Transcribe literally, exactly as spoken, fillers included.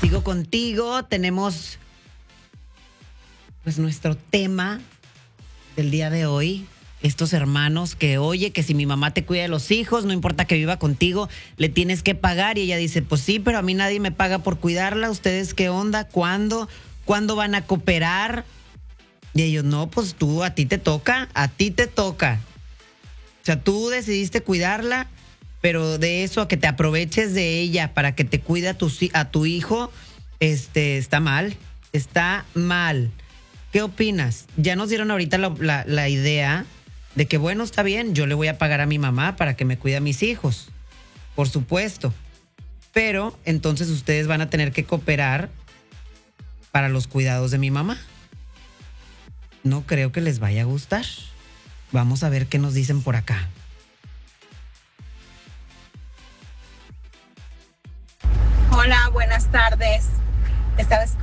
Sigo contigo. Tenemos pues nuestro tema del día de hoy. Estos hermanos que, oye, que si mi mamá te cuida de los hijos, no importa que viva contigo, le tienes que pagar. Y ella dice, pues sí, pero a mí nadie me paga por cuidarla. ¿Ustedes qué onda? ¿Cuándo? ¿Cuándo van a cooperar? Y ellos, no, pues tú, a ti te toca, a ti te toca. O sea, tú decidiste cuidarla, pero de eso a que te aproveches de ella para que te cuide a tu, a tu hijo, este, está mal, está mal. ¿Qué opinas? Ya nos dieron ahorita la, la, la idea de que, bueno, está bien, yo le voy a pagar a mi mamá para que me cuide a mis hijos, por supuesto. Pero entonces ustedes van a tener que cooperar para los cuidados de mi mamá. No creo que les vaya a gustar. Vamos a ver qué nos dicen por acá. Hola, buenas tardes. Estaba